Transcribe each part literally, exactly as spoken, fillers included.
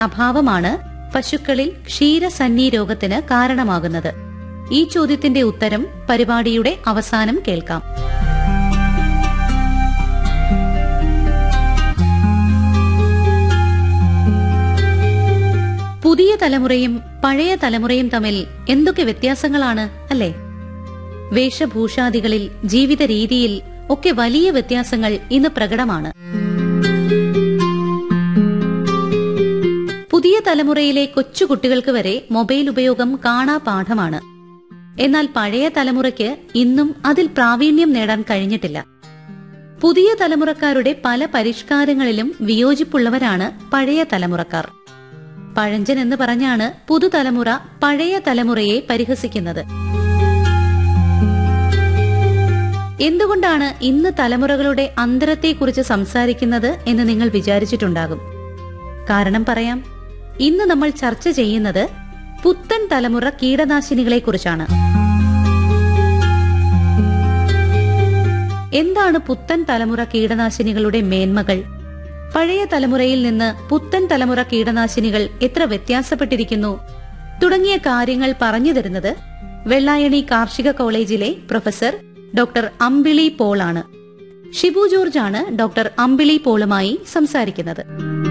അഭാവമാണ് പശുക്കളിൽ ക്ഷീരസന്നി രോഗത്തിന് കാരണമാകുന്നത്? ഈ ചോദ്യത്തിന്റെ ഉത്തരം പരിപാടിയുടെ അവസാനം കേൾക്കാം. പുതിയ തലമുറയും പഴയ തലമുറയും തമ്മിൽ എന്തൊക്കെ വ്യത്യാസങ്ങളാണ് അല്ലേ? വേഷഭൂഷാദികളിൽ, ജീവിത രീതിയിൽ ഒക്കെ വലിയ വ്യത്യാസങ്ങൾ ഇന്ന് പ്രകടമാണ്. പുതിയ തലമുറയിലെ കൊച്ചുകുട്ടികൾക്ക് വരെ മൊബൈൽ ഉപയോഗം കാണാ പാഠമാണ്. എന്നാൽ പഴയ തലമുറയ്ക്ക് ഇന്നും അതിൽ പ്രാവീണ്യം നേടാൻ കഴിഞ്ഞിട്ടില്ല. പുതിയ തലമുറക്കാരുടെ പല പരിഷ്കാരങ്ങളിലും വിയോജിപ്പുള്ളവരാണ് പഴയ തലമുറക്കാർ. പഴഞ്ചൻ എന്ന് പറഞ്ഞാണ് പുതുതലമുറ പഴയ തലമുറയെ പരിഹസിക്കുന്നത്. എന്തുകൊണ്ടാണ് ഇന്ന് തലമുറകളുടെ അന്തരത്തെക്കുറിച്ച് സംസാരിക്കുന്നത് എന്ന് നിങ്ങൾ വിചാരിച്ചിട്ടുണ്ടാകും. കാരണം പറയാം. ഇന്ന് നമ്മൾ ചർച്ച ചെയ്യുന്നത് പുത്തൻ തലമുറ കീടനാശിനികളെക്കുറിച്ചാണ്. എന്താണ് പുത്തൻ തലമുറ കീടനാശിനികളുടെ മേന്മകൾ? പഴയ തലമുറയിൽ നിന്ന് പുത്തൻ തലമുറ കീടനാശിനികൾ എത്ര വ്യത്യാസപ്പെട്ടിരിക്കുന്നു തുടങ്ങിയ കാര്യങ്ങൾ പറഞ്ഞു തരുന്നത് വെള്ളായണി കാർഷിക കോളേജിലെ പ്രൊഫസർ ഡോക്ടർ അമ്പിളി പോളാണ്. ഷിബു ജോർജ് ആണ് ഡോക്ടർ അമ്പിളി പോളുമായി സംസാരിക്കുന്നത്.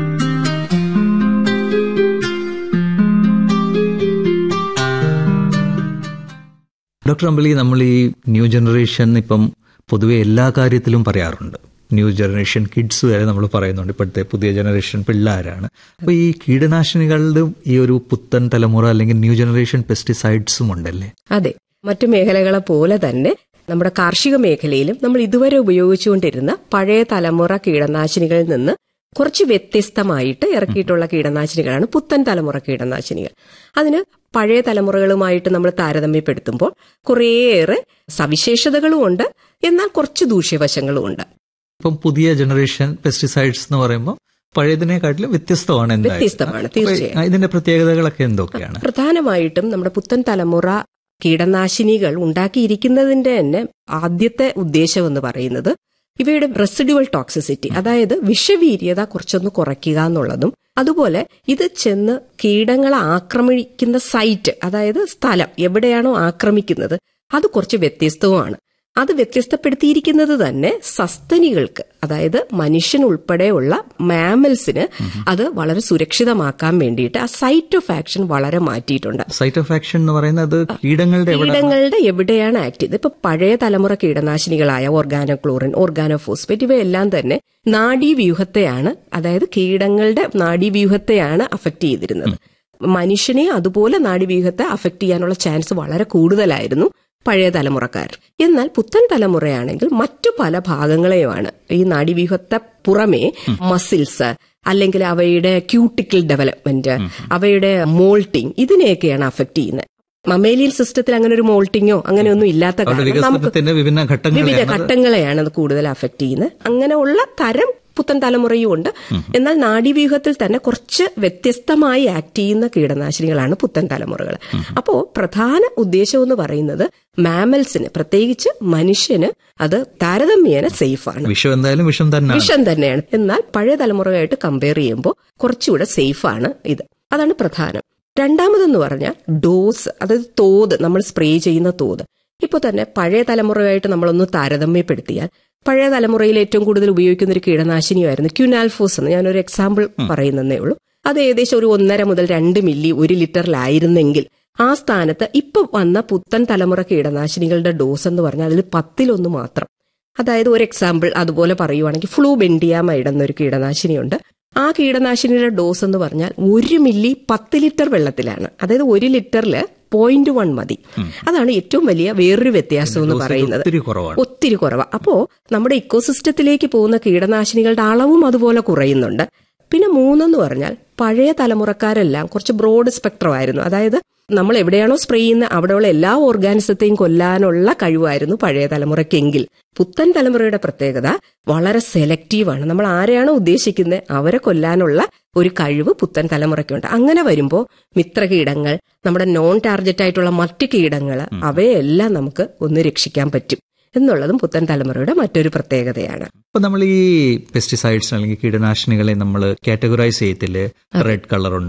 ഡോക്ടർ അമ്പിളി, നമ്മൾ ഈ ന്യൂ ജനറേഷൻ ഇപ്പം പൊതുവെ എല്ലാ കാര്യത്തിലും പറയാറുണ്ട്. ന്യൂ ജനറേഷൻ കിഡ്സ് വരെ നമ്മൾ പറയുന്നുണ്ട്. ഇപ്പോഴത്തെ പുതിയ ജനറേഷൻ പിള്ളേരാണ്. അപ്പോൾ ഈ കീടനാശിനികളുടെ ഈ ഒരു പുത്തൻ തലമുറ അല്ലെങ്കിൽ ന്യൂ ജനറേഷൻ പെസ്റ്റിസൈഡ്സും ഉണ്ടല്ലേ? അതെ, മറ്റു മേഖലകളെ പോലെ തന്നെ നമ്മുടെ കാർഷിക മേഖലയിലും നമ്മൾ ഇതുവരെ ഉപയോഗിച്ചുകൊണ്ടിരുന്ന പഴയ തലമുറ കീടനാശിനികളിൽ നിന്ന് കുറച്ച് വ്യത്യസ്തമായിട്ട് ഇറക്കിയിട്ടുള്ള കീടനാശിനികളാണ് പുത്തൻ തലമുറ കീടനാശിനികൾ. അതിന് പഴയ തലമുറകളുമായിട്ട് നമ്മൾ താരതമ്യപ്പെടുത്തുമ്പോൾ കുറേയേറെ സവിശേഷതകളും ഉണ്ട്, എന്നാൽ കുറച്ച് ദൂഷ്യവശങ്ങളും ഉണ്ട്. ഇപ്പം പുതിയ ജനറേഷൻ പെസ്റ്റിസൈഡ്സ് എന്ന് പറയുമ്പോൾ പഴയതിനെക്കാട്ടിലും വ്യത്യസ്തമാണ്. വ്യത്യസ്തമാണ് തീർച്ചയായും. ഇതിന്റെ പ്രത്യേകതകളൊക്കെ എന്തൊക്കെയാണ്? പ്രധാനമായിട്ടും നമ്മുടെ പുത്തൻ തലമുറ കീടനാശിനികൾ ഉണ്ടാക്കിയിരിക്കുന്നതിന്റെ തന്നെ ആദ്യത്തെ ഉദ്ദേശം എന്ന് പറയുന്നത് ഇവയുടെ റെസിഡ്യുവൽ ടോക്സിസിറ്റി, അതായത് വിഷവീര്യത കുറച്ചൊന്ന് കുറയ്ക്കുക എന്നുള്ളതും, അതുപോലെ ഇത് ചെന്ന് കീടങ്ങളെ ആക്രമിക്കുന്ന സൈറ്റ്, അതായത് സ്ഥലം എവിടെയാണോ ആക്രമിക്കുന്നത് അത് കുറച്ച് വ്യത്യസ്തവുമാണ്. അത് വ്യത്യസ്തപ്പെടുത്തിയിരിക്കുന്നത് തന്നെ സസ്തനികൾക്ക്, അതായത് മനുഷ്യൻ ഉൾപ്പെടെയുള്ള മാമൽസിന് അത് വളരെ സുരക്ഷിതമാക്കാൻ വേണ്ടിയിട്ട് ആ സൈറ്റ് ഓഫ് ആക്ഷൻ വളരെ മാറ്റിയിട്ടുണ്ട്. സൈറ്റ് ഓഫ് ആക്ഷൻ എന്ന് പറയുന്നത് കീടങ്ങളുടെ കീടങ്ങളുടെ എവിടെയാണ് ആക്ട് ചെയ്തത്. ഇപ്പൊ പഴയ തലമുറ കീടനാശിനികളായ ഓർഗാനോക്ലോറിൻ, ഓർഗാനോഫോസ്ഫേറ്റ് ഇവയെല്ലാം തന്നെ നാഡീവ്യൂഹത്തെയാണ്, അതായത് കീടങ്ങളുടെ നാഡീവ്യൂഹത്തെയാണ് അഫക്ട് ചെയ്തിരുന്നത്. മനുഷ്യനെ അതുപോലെ നാഡീവ്യൂഹത്തെ അഫക്ട് ചെയ്യാനുള്ള ചാൻസ് വളരെ കൂടുതലായിരുന്നു പഴയ തലമുറക്കാർ. എന്നാൽ പുത്തൻ തലമുറയാണെങ്കിൽ മറ്റു പല ഭാഗങ്ങളെയുമാണ് ഈ നാഡീവ്യൂഹത്തെ പുറമേ മസിൽസ്, അല്ലെങ്കിൽ അവയുടെ ക്യൂട്ടിക്കൽ ഡെവലപ്മെന്റ്, അവയുടെ മോൾട്ടിങ്, ഇതിനെയൊക്കെയാണ് അഫക്ട് ചെയ്യുന്നത്. മമേലിയൻ സിസ്റ്റത്തിൽ അങ്ങനെ ഒരു മോൾട്ടിങ്ങോ അങ്ങനെയൊന്നും ഇല്ലാത്ത കാരണം നമുക്ക് വിവിധ ഘട്ടങ്ങളെയാണ് അത് കൂടുതൽ അഫക്ട് ചെയ്യുന്നത്. അങ്ങനെയുള്ള തരം പുത്തൻ തലമുറയും ഉണ്ട്. എന്നാൽ നാഡീവ്യൂഹത്തിൽ തന്നെ കുറച്ച് വ്യത്യസ്തമായി ആക്ട് ചെയ്യുന്ന കീടനാശിനികളാണ് പുത്തൻ തലമുറകൾ. അപ്പോ പ്രധാന ഉദ്ദേശം എന്ന് പറയുന്നത് മാമൽസിന്, പ്രത്യേകിച്ച് മനുഷ്യന് അത് താരതമ്യേന സേഫാണ്. വിഷം എന്തായാലും വിഷം തന്നെ വിഷം തന്നെയാണ്. എന്നാൽ പഴയ തലമുറയായിട്ട് കമ്പയർ ചെയ്യുമ്പോൾ കുറച്ചുകൂടെ സേഫാണ് ഇത്. അതാണ് പ്രധാനം. രണ്ടാമതെന്ന് പറഞ്ഞാൽ ഡോസ്, അതായത് തോത്, നമ്മൾ സ്പ്രേ ചെയ്യുന്ന തോത്. ഇപ്പൊ തന്നെ പഴയ തലമുറയായിട്ട് നമ്മളൊന്ന് താരതമ്യപ്പെടുത്തിയാൽ പഴയ തലമുറയിൽ ഏറ്റവും കൂടുതൽ ഉപയോഗിക്കുന്ന ഒരു കീടനാശിനിയായിരുന്നു ക്യുനാൽഫോസ് എന്ന് ഞാനൊരു എക്സാമ്പിൾ പറയുന്നതേ ഉള്ളൂ. അത് ഏകദേശം ഒരു ഒന്നര മുതൽ രണ്ട് മില്ലി ഒരു ലിറ്ററിലായിരുന്നെങ്കിൽ ആ സ്ഥാനത്ത് ഇപ്പൊ വന്ന പുത്തൻ തലമുറ കീടനാശിനികളുടെ ഡോസ് എന്ന് പറഞ്ഞാൽ അതിൽ പത്തിലൊന്ന് മാത്രം. അതായത് ഒരു എക്സാമ്പിൾ അതുപോലെ പറയുവാണെങ്കിൽ ഫ്ലൂബെൻഡിയാമൈഡ് എന്നൊരു കീടനാശിനിയുണ്ട്. ആ കീടനാശിനിയുടെ ഡോസ് എന്ന് പറഞ്ഞാൽ ഒരു മില്ലി പത്ത് ലിറ്റർ വെള്ളത്തിലാണ്. അതായത് ഒരു ലിറ്ററില് പോയിന്റ് വൺ മതി. അതാണ് ഏറ്റവും വലിയ വേറൊരു വ്യത്യാസം എന്ന് പറയുന്നത്. ഒത്തിരി കുറവാണ്. അപ്പോ നമ്മുടെ ഇക്കോസിസ്റ്റത്തിലേക്ക് പോകുന്ന കീടനാശിനികളുടെ അളവും അതുപോലെ കുറയുന്നുണ്ട്. പിന്നെ മൂന്നെന്ന് പറഞ്ഞാൽ പഴയ തലമുറക്കാരെല്ലാം കുറച്ച് ബ്രോഡ് സ്പെക്ട്രം ആയിരുന്നു. അതായത് നമ്മൾ എവിടെയാണോ സ്പ്രേ ചെയ്യുന്ന അവിടെയുള്ള എല്ലാ ഓർഗാനിസത്തെയും കൊല്ലാനുള്ള കഴിവായിരുന്നു പഴയ തലമുറയ്ക്കെങ്കിൽ പുത്തൻ തലമുറയുടെ പ്രത്യേകത വളരെ സെലക്റ്റീവാണ്. നമ്മൾ ആരെയാണോ ഉദ്ദേശിക്കുന്നത് അവരെ കൊല്ലാനുള്ള ഒരു കഴിവ് പുത്തൻ തലമുറയ്ക്കുണ്ട്. അങ്ങനെ വരുമ്പോൾ മിത്രകീടങ്ങൾ, നമ്മുടെ നോൺ ടാർഗറ്റ് ആയിട്ടുള്ള മറ്റു കീടങ്ങൾ, അവയെല്ലാം നമുക്ക് ഒന്ന് രക്ഷിക്കാൻ പറ്റും. എന്നുള്ളതും പുത്തൻ തലമുറയുടെ മറ്റൊരു പ്രത്യേകതയാണ്. അപ്പൊ നമ്മൾ ഈ പെസ്റ്റിസൈഡ്സ് അല്ലെങ്കിൽ കീടനാശിനികളെ നമ്മൾ കാറ്റഗറൈസ് ചെയ്യത്തില്ലേ? റെഡ് കളർ ഉണ്ട്,